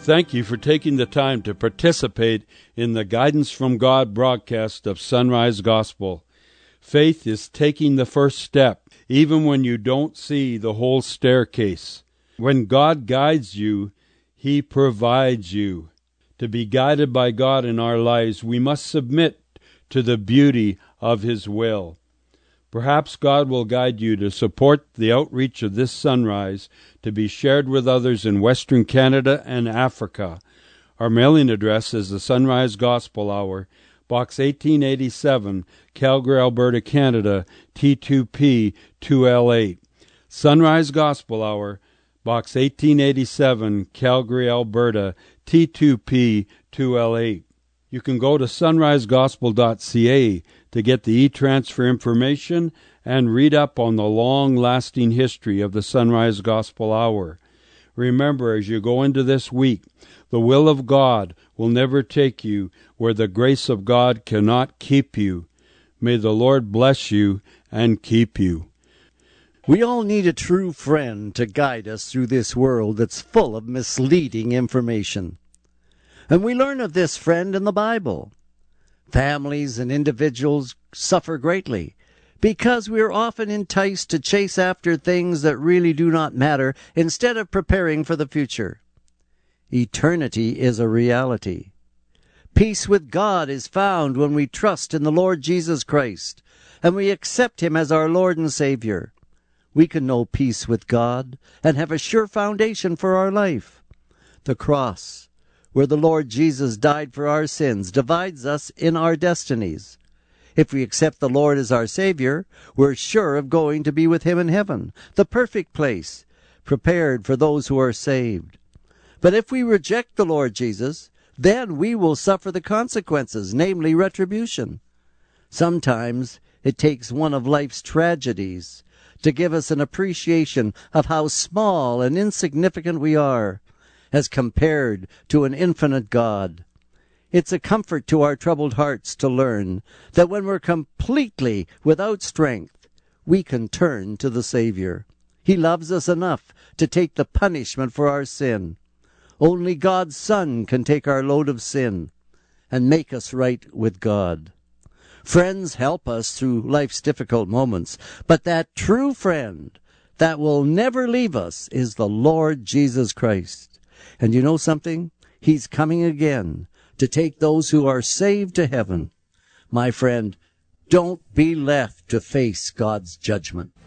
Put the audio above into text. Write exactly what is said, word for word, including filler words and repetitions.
Thank you for taking the time to participate in the Guidance from God broadcast of Sunrise Gospel. Faith is taking the first step, even when you don't see the whole staircase. When God guides you, He provides you. To be guided by God in our lives, we must submit to the beauty of His will. Perhaps God will guide you to support the outreach of this sunrise to be shared with others in Western Canada and Africa. Our mailing address is the Sunrise Gospel Hour, Box eighteen eighty-seven, Calgary, Alberta, Canada, T two P two L eight. Sunrise Gospel Hour, Box eighteen eighty-seven, Calgary, Alberta, T two P two L eight. You can go to sunrise gospel dot c a to get the e-transfer information and read up on the long-lasting history of the Sunrise Gospel Hour. Remember, as you go into this week, the will of God will never take you where the grace of God cannot keep you. May the Lord bless you and keep you. We all need a true friend to guide us through this world that's full of misleading information. And we learn of this friend in the Bible. Families and individuals suffer greatly because we are often enticed to chase after things that really do not matter instead of preparing for the future. Eternity is a reality. Peace with God is found when we trust in the Lord Jesus Christ and we accept Him as our Lord and Savior. We can know peace with God and have a sure foundation for our life. The cross, where the Lord Jesus died for our sins, divides us in our destinies. If we accept the Lord as our Savior, we're sure of going to be with Him in heaven, the perfect place, prepared for those who are saved. But if we reject the Lord Jesus, then we will suffer the consequences, namely retribution. Sometimes it takes one of life's tragedies to give us an appreciation of how small and insignificant we are, as compared to an infinite God. It's a comfort to our troubled hearts to learn that when we're completely without strength, we can turn to the Savior. He loves us enough to take the punishment for our sin. Only God's Son can take our load of sin and make us right with God. Friends help us through life's difficult moments, but that true friend that will never leave us is the Lord Jesus Christ. And you know something? He's coming again to take those who are saved to heaven. My friend, don't be left to face God's judgment.